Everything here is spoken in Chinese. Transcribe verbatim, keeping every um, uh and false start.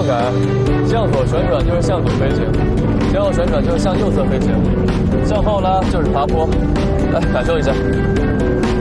么改，向左旋转就是向左飞行，向右旋转就是向右侧飞行，向后拉就是爬坡。来，感受一下。